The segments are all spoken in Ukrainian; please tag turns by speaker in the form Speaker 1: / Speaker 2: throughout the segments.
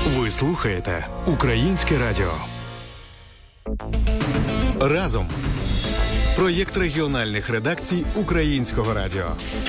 Speaker 1: Ви слухаєте Українське радіо. Разом. Проєкт регіональних редакцій Українського радіо.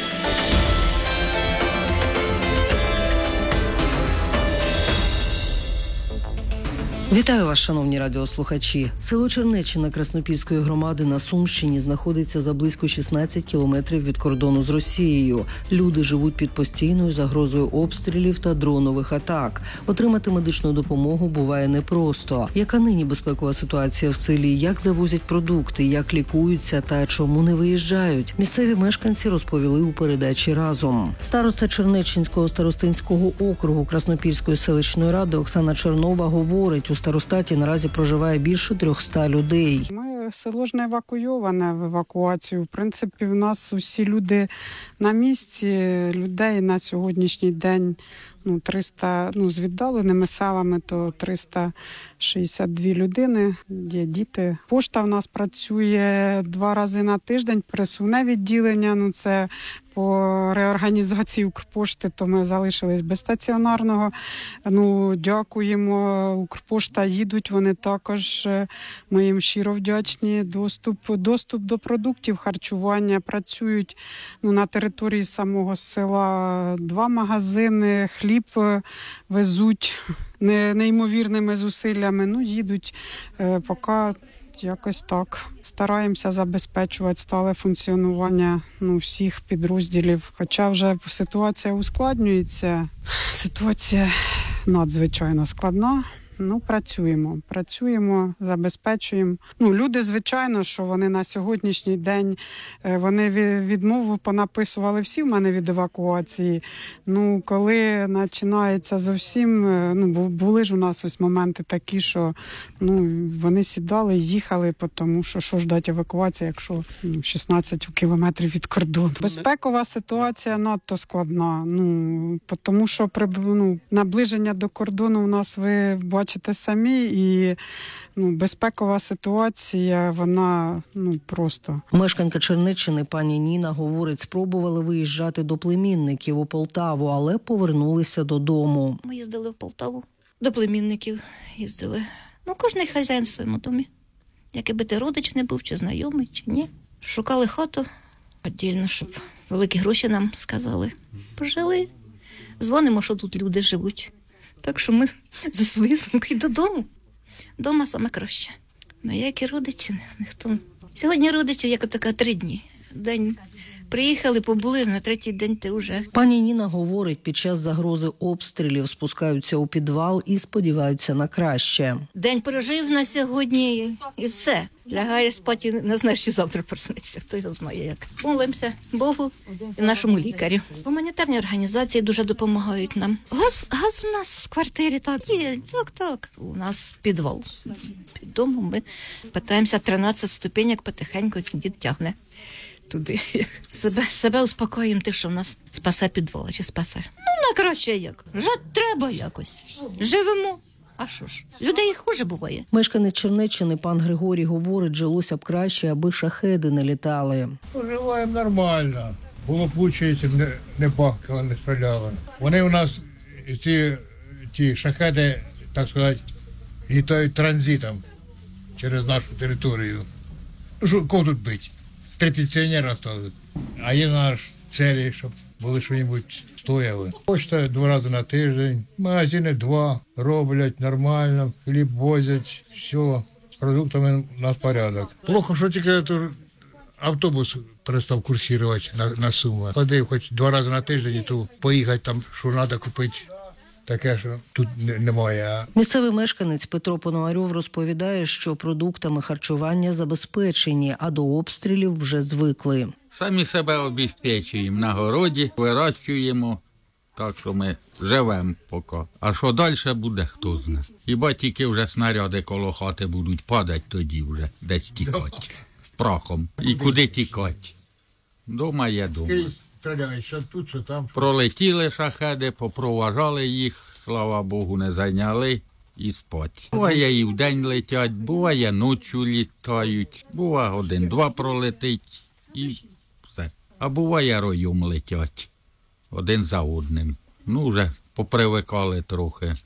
Speaker 2: Вітаю вас, шановні радіослухачі. Село Чернеччина Краснопільської громади на Сумщині знаходиться за близько 16 кілометрів від кордону з Росією. Люди живуть під постійною загрозою обстрілів та дронових атак. Отримати медичну допомогу буває непросто. Яка нині безпекова ситуація в селі? Як завозять продукти? Як лікуються та чому не виїжджають? Місцеві мешканці розповіли у передачі «Разом». Староста Чернеччинського старостинського округу Краснопільської селищної ради Оксана Чернова говорить, у старостаті наразі проживає більше 300 людей.
Speaker 3: Село ж не евакуйоване в евакуацію. В принципі, в нас усі люди на місці. Людей на сьогоднішній день 300, з віддаленими селами, то 362 людини, є діти. Пошта в нас працює 2 рази на тиждень, пересувне відділення, це по реорганізації Укрпошти, то ми залишились без стаціонарного. Дякуємо, Укрпошта їдуть, вони також, ми їм щиро вдячні. Доступ до продуктів харчування, працюють на території самого села 2 магазини, хліб везуть неймовірними зусиллями, їдуть поки якось так. Стараємося забезпечувати стале функціонування всіх підрозділів. Хоча вже ситуація ускладнюється, ситуація надзвичайно складна. Працюємо, забезпечуємо. Люди, звичайно, що вони на сьогоднішній день, вони відмову понаписували всі в мене від евакуації. Коли починається зовсім, були ж у нас ось моменти такі, що вони сідали, їхали, тому що ждать евакуації, якщо 16 кілометрів від кордону. Безпекова ситуація надто складна, тому що наближення до кордону у нас, ви бачите самі, і безпекова ситуація, вона просто.
Speaker 2: Мешканка Чернеччини пані Ніна говорить, спробували виїжджати до племінників у Полтаву, але повернулися додому.
Speaker 4: Ми їздили в Полтаву, до племінників їздили. Кожний хазяїн в своєму домі. Якби ти родич не був, чи знайомий, чи ні. Шукали хату віддільно, щоб великі гроші нам сказали. Пожили. Дзвонимо, що тут люди живуть. Так що ми за свої сумки додому. Дома саме краще. Які родичі, ніхто. Сьогодні родичі, як така 3 дні. День приїхали, побули, на 3-й день ти вже.
Speaker 2: Пані Ніна говорить, під час загрози обстрілів спускаються у підвал і сподіваються на краще.
Speaker 4: День прожив на сьогодні і все. Лягаєш спати, не знаєш, чи завтра проснеться. Хто його знає як. Молимося Богу і нашому лікарю. Гуманітарні організації дуже допомагають нам. Газ у нас в квартирі так є, так. У нас підвал. Під домом ми питаємося 13 ступенек, потихеньку дід тягне туди. Себе успокоїмо тим, що в нас спасе підвал, чи спасе. На краще як. Жити треба якось. Живемо. А що ж, людей хуже буває.
Speaker 2: Мешканець Чернеччини пан Григорій говорить, жилося б краще, аби шахеди не літали.
Speaker 5: Поживаємо нормально. Було б лучше, якщо б не бахкали, не стріляли. Вони у нас, ті шахеди, так сказати, літають транзитом через нашу територію. Кого тут бить? 3 пенсіонери залишилися. А є наш цілі, щоб були що-небудь стояли. Почта 2 рази на тиждень, магазини 2 роблять нормально, хліб возять, все. З продуктами у нас порядок. Плохо, що тільки автобус перестав курсувати на Суми. Ходив хоч 2 рази на тиждень, і то поїхати там, що треба купити. Таке, що тут немає.
Speaker 2: Місцевий мешканець Петро Пономарьов розповідає, що продуктами харчування забезпечені, а до обстрілів вже звикли.
Speaker 6: Самі себе обезпечуємо на городі, вирощуємо, так що ми живемо поки. А що далі буде, хто знає. Хіба тільки вже снаряди коло хати будуть падати, тоді вже десь тікати. Прахом. І куди тікати? Дома є дома.
Speaker 5: Що тут, що там.
Speaker 6: Пролетіли шахеди, попроважали їх, слава Богу, не зайняли і спать. Буває і вдень летять, буває ночі літають, буває 1-2 пролетить і все. А буває роєм летять один за одним. Вже попривикали трохи.